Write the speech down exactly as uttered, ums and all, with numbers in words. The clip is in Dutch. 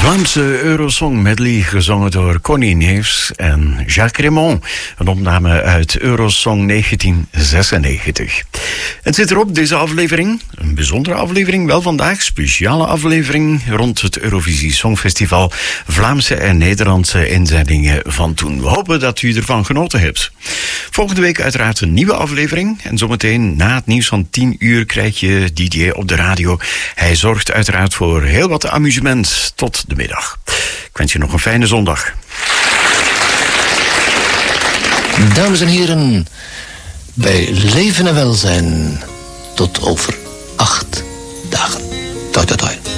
Vlaamse Eurosong medley gezongen door Connie Neefs en Jacques Raymond. Een opname uit Eurosong negentien zesennegentig. Het zit erop, deze aflevering. Een bijzondere aflevering, wel vandaag. Speciale aflevering rond het Eurovisie Songfestival. Vlaamse en Nederlandse inzendingen van toen. We hopen dat u ervan genoten hebt. Volgende week uiteraard een nieuwe aflevering. En zometeen na het nieuws van tien uur krijg je D J op de radio. Hij zorgt uiteraard voor heel wat amusement tot de middag. Ik wens je nog een fijne zondag. Dames en heren, bij Leven en Welzijn tot over acht dagen. Toi, toi, toi.